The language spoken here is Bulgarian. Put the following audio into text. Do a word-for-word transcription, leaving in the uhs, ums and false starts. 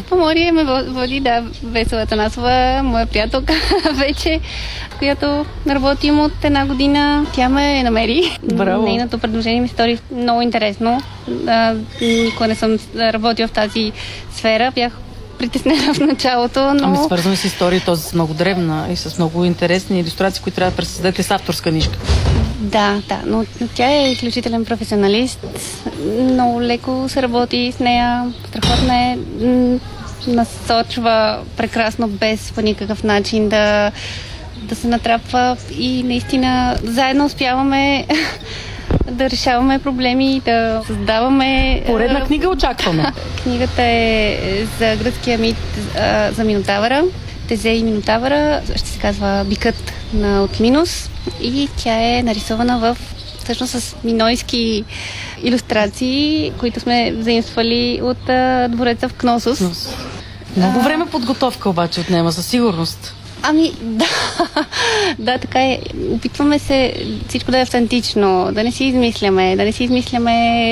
Поморие ме води, да, Весела Атанасова, моя приятелка вече, която работим от една година. Тя ме намери. Браво! Нейното предложение ми стори много интересно. А, никога не съм работила в тази сфера. Бях притеснена в началото, но... Ами свързваме с истории, този с много древна и с много интересни илюстрации, които трябва да пресъздадете с авторска книжка. Да, да, но, но тя е изключителен професионалист. Много леко се работи с нея. Страхотно е. Насочва прекрасно, без по никакъв начин да, да се натрапва и наистина заедно успяваме да решаваме проблеми, да създаваме... Поредна книга очакваме. Книгата е за гръцкия мит за Минотавъра. Тезе и Минотавъра, ще се казва Бикът на от Минос, и тя е нарисувана в всъщност с минойски илюстрации, които сме заимствали от а, двореца в Кносос. Много време подготовка обаче отнема, със сигурност. Ами, да, да, така е. Опитваме се всичко да е автентично, да не си измисляме, да не си измисляме